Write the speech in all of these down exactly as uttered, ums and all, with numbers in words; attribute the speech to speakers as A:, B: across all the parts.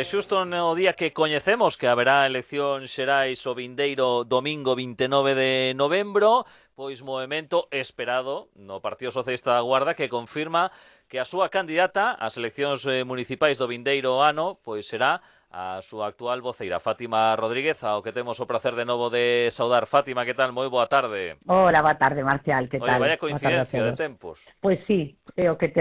A: E xusto no día que coñecemos que haberá eleccións xerais o vindeiro domingo vinte e nove de novembro, pois movemento esperado no Partido Socialista da Guarda que confirma que a súa candidata ás eleccións municipais do vindeiro ano pois será a súa actual voceira, Fátima Rodríguez, ao que temos o prazer de novo de saudar. Fátima, que tal? Moi boa tarde.
B: Hola, boa tarde, Marcial, que
A: Oye,
B: tal?
A: vaya coincidencia de tempos.
B: Pois sí, é o que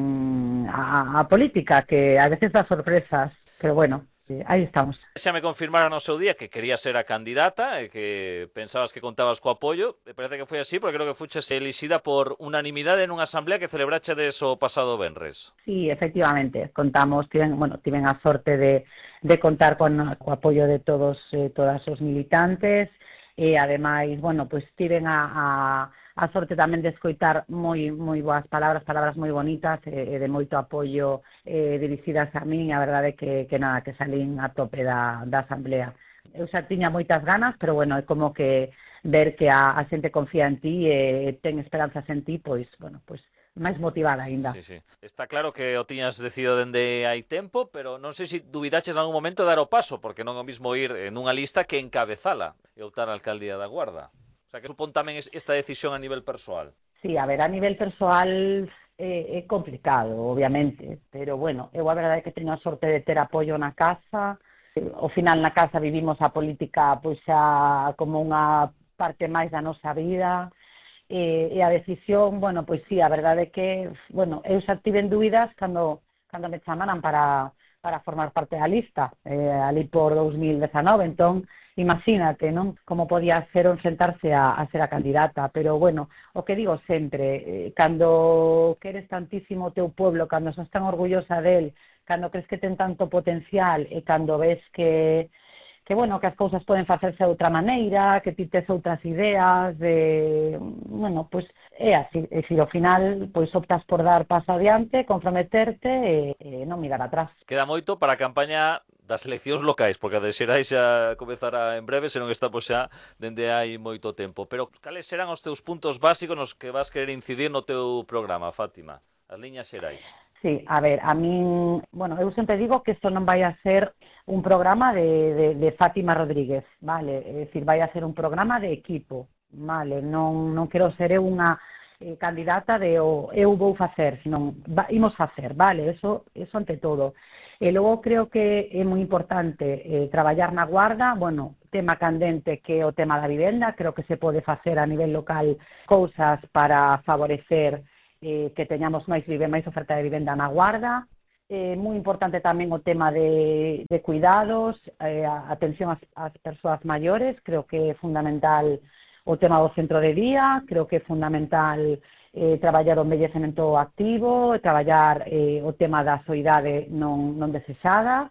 B: ten a, a política, que a veces dá sorpresas, pero bueno, sí, aí estamos.
A: Xa me confirmaron no seu día que quería ser a candidata e que pensabas que contabas co apoio. Me parece que foi así, porque creo que fuches elixida por unanimidade nunha asamblea que celebrachedes o pasado venres.
B: Sí, efectivamente, contamos, tiven, bueno, tiven a sorte de, de contar con o apoio de todos eh, todas os militantes e ademais, bueno, pois pues, tiven a, a, a sorte tamén de escoitar moi moi boas palabras, palabras moi bonitas e, e de moito apoio eh, dirixidas a min, a verdade que, que nada, que salín a tope da, da asamblea. Eu xa tiña moitas ganas, pero bueno, é como que ver que a, a xente confía en ti e ten esperanzas en ti, pois, bueno, pois máis motivada aínda.
A: Sí, sí. Está claro que o tiñas decidido dende hai tempo, pero non sei se dubidaches en algún momento de dar o paso, porque non é o mismo ir en unha lista que encabezala e optar a alcaldía da Guarda. O sea, que supón tamén esta decisión a nivel persoal.
B: Sí, a ver, a nivel persoal é, é complicado, obviamente, pero bueno, eu a verdade é que teño a sorte de ter apoio na casa. Ao final na casa vivimos a política pois xa como unha parte máis da nosa vida. E, e a decisión, bueno, pois sí, a verdade é que, bueno, eu xa tiven dúbidas cando, cando me chamaran para, para formar parte da lista, eh, ali por dous mil dezanove, entón, imagínate, non? Como podía ser enfrentarse a, a ser a candidata, pero, bueno, o que digo sempre, eh, cando queres tantísimo o teu pueblo, cando estás tan orgullosa del, cando crees que ten tanto potencial e cando ves que que, bueno, que as cousas poden facerse de outra maneira, que ti tes outras ideas, de, bueno, pois é así, é dicir, ao final, pois optas por dar paso adiante, comprometerte e, e non mirar atrás.
A: Queda moito para a campaña das eleccións locais, porque a de xerais xa comezará en breve, senón que está pois xa dende hai moito tempo. Pero cales serán os teus puntos básicos nos que vas querer incidir no teu programa, Fátima? As liñas xerais.
B: Sí, a ver, a min, bueno, eu sempre digo que isto non vai a ser un programa de, de, de Fátima Rodríguez, vale? É dicir, vai a ser un programa de equipo, vale? Non, non quero ser eu unha eh, candidata de o eu vou facer, senón va, imos facer, vale? Eso, eso ante todo. E logo creo que é moi importante eh, traballar na Guarda, bueno, tema candente que é o tema da vivenda, creo que se pode facer a nivel local cousas para favorecer Eh, que teñamos máis, máis oferta de vivenda na Guarda. Eh, moi importante tamén o tema de, de cuidados, eh, a atención ás, ás persoas maiores, creo que é fundamental o tema do centro de día, creo que é fundamental eh, traballar o envellecemento activo, traballar eh, o tema da soidade non, non desexada,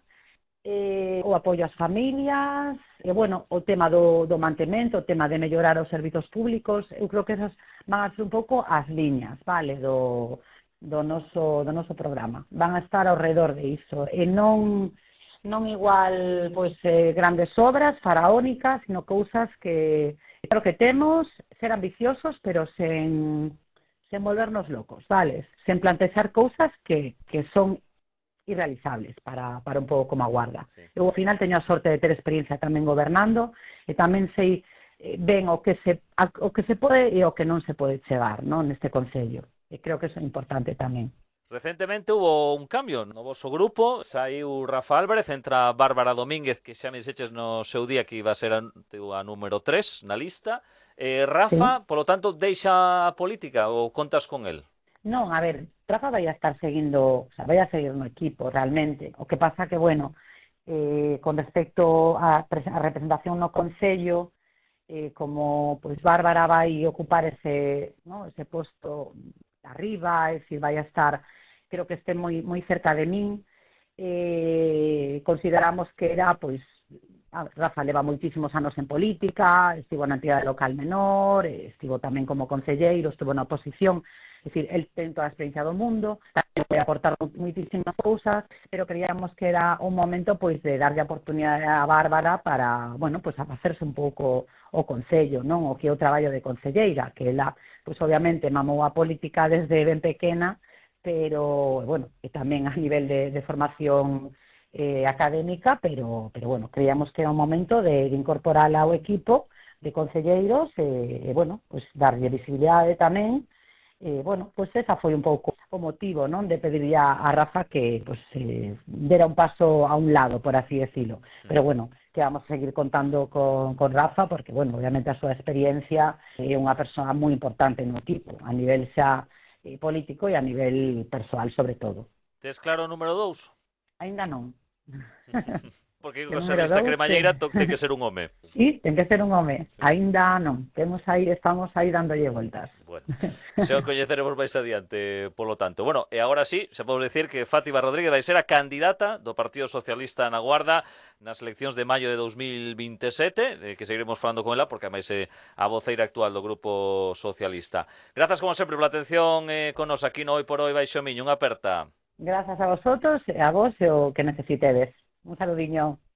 B: eh, o apoio ás familias, e, bueno, o tema do, do mantemento, o tema de mellorar os servizos públicos. Eu creo que esas van a ser un pouco as liñas, vale, do, do, noso, do noso programa. Van a estar ao redor de iso. E non, non igual, pois, eh, grandes obras faraónicas, sino cousas que, claro que temos, ser ambiciosos, pero sen, sen volvernos locos, vale? Sen plantexar cousas que, que son irrealizables para, para un pouco como a Guarda. Sí. Eu, ao final, teño a sorte de ter experiencia tamén gobernando e tamén sei eh, ben o que se a, o que se pode e o que non se pode chegar, non, neste concello. E creo que eso é importante tamén.
A: Recentemente hubo un cambio no vosso grupo, saiu Rafa Álvarez, entra Bárbara Domínguez, que xa me dixeches no seu día que iba a ser a, a número tres na lista. Eh, Rafa, sí. Polo tanto, deixa a política ou contas con el?
B: Non, a ver, Rafa vai a estar seguindo, o sea, vai a seguir no equipo realmente. O que pasa que, bueno, eh, con respecto a, a representación no Concello, eh, como pois Bárbara vai ocupar ese, ¿no? ese posto arriba, é dicir, vai a estar, creo que este moi moi cerca de min, eh, consideramos que era, pois, a Rafa leva moitísimos anos en política, estivo na entidade local menor, estivo tamén como concelleiro, estivo na oposición. É dicir, el ten toda a experiencia do mundo, tamén vai aportar moitísimas cousas, pero creíamos que era un momento pois de darlle a oportunidade a Bárbara para, bueno, pois a facerse un pouco o concello, non? O que é o traballo de concelleira, que ela, pois obviamente mamou a política desde ben pequena, pero, bueno, e tamén a nivel de, de formación eh, académica, pero, pero bueno, creíamos que era un momento de, de incorporarla ao equipo de concelleiros e, e bueno, pues darlle visibilidade tamén. E, bueno, pues esa foi un pouco o motivo, non, de pedirle a, a Rafa que pues, eh, dera un paso a un lado, por así decirlo. Pero bueno, que vamos a seguir contando con, con Rafa, porque, bueno, obviamente a súa experiencia é unha persona moi importante no equipo, a nivel xa eh, político e a nivel persoal, sobre todo.
A: Tes claro o número dous?
B: Ainda non.
A: Porque
B: Que
A: con ser
B: número
A: lista
B: dous,
A: cremalleira
B: que...
A: ten que ser un home.
B: Sí, ten que ser un home. Ainda non. Temos aí, estamos aí dándolle voltas.
A: Bueno, se o coñeceremos máis adiante, polo tanto. Bueno, e agora sí, se pode decir que Fátima Rodríguez vai ser a candidata do Partido Socialista na Guarda nas eleccións de maio de dos mil vinte e sete, eh, que seguiremos falando con ela, porque ademais é a voceira actual do Grupo Socialista. Grazas, como sempre, pola atención eh, con nos aquí no Hoy por Hoy Baixo Miño. Unha aperta.
B: Grazas a vosotros, a vos e o que necesitedes. Un saludiño.